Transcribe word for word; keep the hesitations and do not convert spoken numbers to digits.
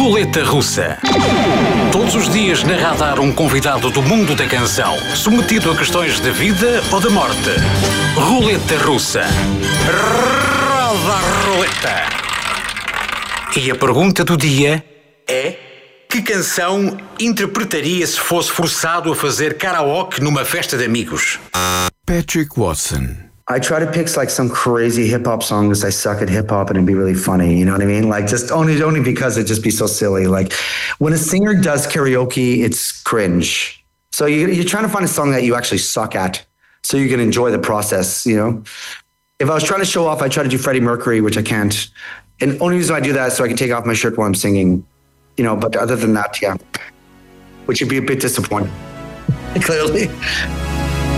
Roleta Russa. Todos os dias na Radar um convidado do mundo da canção, submetido a questões de vida ou de morte. Roleta Russa. Roda a roleta. E a pergunta do dia é: que canção interpretaria se fosse forçado a fazer karaoke numa festa de amigos? Patrick Watson. I try to pick like some crazy hip hop song because I suck at hip hop and it'd be really funny. You know what I mean? Like just only only because it'd just be so silly. Like when a singer does karaoke, it's cringe. So you, you're trying to find a song that you actually suck at, so you can enjoy the process. You know, if I was trying to show off, I try to do Freddie Mercury, which I can't. And the only reason I do that is so I can take off my shirt while I'm singing. You know, but other than that, yeah, which would be a bit disappointing. Clearly.